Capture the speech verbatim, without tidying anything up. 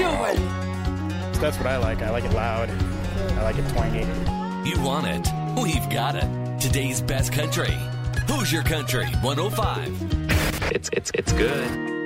grooving. That's what I like. I like it loud. I like it twangy. You want it? We've got it. Today's best country. Hoosier Country one oh five. It's it's it's good.